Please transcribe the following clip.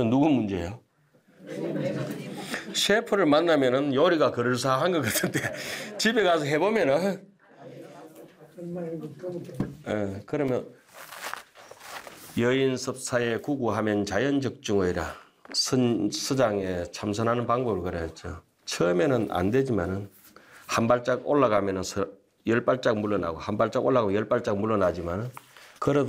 누구 문제예요? 셰프를 만나면은 요리가 그럴싸한 것 같은데 집에 가서 해보면은 그러면 여인 섭사에 구구하면 자연적중의라 서장에 참선하는 방법을 그랬죠. 처음에는 안 되지만은 한 발짝 올라가면은 10발짝 물러나고 한 발짝 올라가고 10발짝 물러나지만은 그래도